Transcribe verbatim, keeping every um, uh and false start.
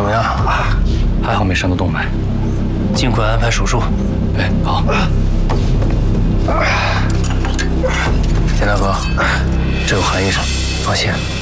怎么样？ 还好没伤到动脉， 尽快安排手术。 哎，好。 田大哥，这有韩医生，放心。